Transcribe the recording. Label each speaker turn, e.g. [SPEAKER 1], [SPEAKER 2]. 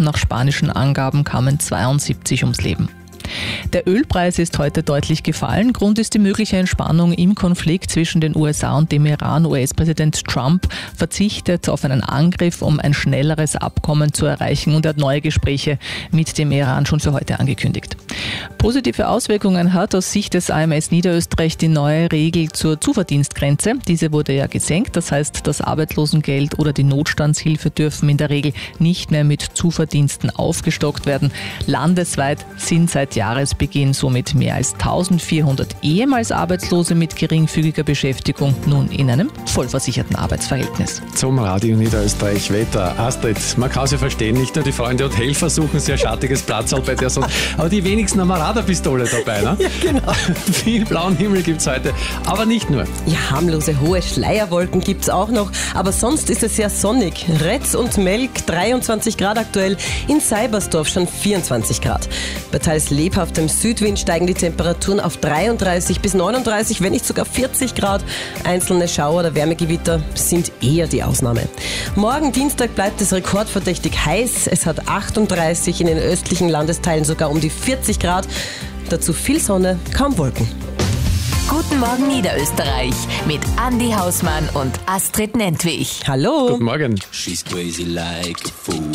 [SPEAKER 1] Nach spanischen Angaben kamen 72 ums Leben. Der Ölpreis ist heute deutlich gefallen. Grund ist die mögliche Entspannung im Konflikt zwischen den USA und dem Iran. US-Präsident Trump verzichtet auf einen Angriff, um ein schnelleres Abkommen zu erreichen, und hat neue Gespräche mit dem Iran schon für heute angekündigt. Positive Auswirkungen hat aus Sicht des AMS Niederösterreich die neue Regel zur Zuverdienstgrenze. Diese wurde ja gesenkt, das heißt, das Arbeitslosengeld oder die Notstandshilfe dürfen in der Regel nicht mehr mit Zuverdiensten aufgestockt werden. Landesweit sind seit Jahresbeginn somit mehr als 1400 ehemals Arbeitslose mit geringfügiger Beschäftigung nun in einem vollversicherten Arbeitsverhältnis.
[SPEAKER 2] Zum Radio Niederösterreich Wetter. Astrid, man kann sie verstehen, nicht nur die Freunde und Helfer suchen sehr schattiges Platzl bei der Sonne, aber die wenigsten haben eine Radarpistole dabei. Ne?
[SPEAKER 3] Ja, genau.
[SPEAKER 2] Viel blauen Himmel gibt es heute, aber nicht nur.
[SPEAKER 3] Ja, harmlose hohe Schleierwolken gibt es auch noch, aber sonst ist es sehr sonnig. Retz und Melk 23 Grad aktuell, in Seibersdorf schon 24 Grad. Bei teils lebhaftem Südwind steigen die Temperaturen auf 33 bis 39, wenn nicht sogar 40 Grad. Einzelne Schauer oder Wärmegewitter sind eher die Ausnahme. Morgen Dienstag bleibt es rekordverdächtig heiß. Es hat 38, in den östlichen Landesteilen sogar um die 40 Grad. Dazu viel Sonne, kaum Wolken.
[SPEAKER 4] Guten Morgen Niederösterreich mit Andi Hausmann und Astrid Nentwich.
[SPEAKER 3] Hallo.
[SPEAKER 2] Guten Morgen.
[SPEAKER 5] She's crazy like a fool.